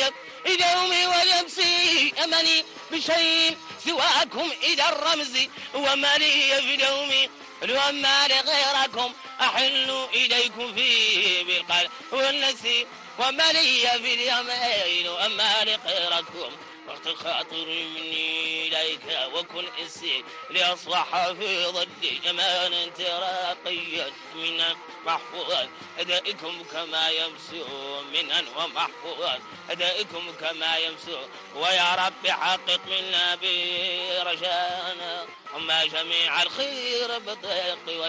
يومي ويمسي أمني بشيء سواكم إذا الرمز وما لي في دومي وما لغيركم أحل إليكم فيه بالقلب والنسي وما لي في اليمين وما لغيركم وقت خاطر مني إليك وكن إنسي لأصبح في ضدي أمانا تراقيا من محفوظا أدائكم كما يمسو منا ومحفوظا أدائكم كما يمسو ويا رب حقق منا برجانا وما جميع الخير بضيق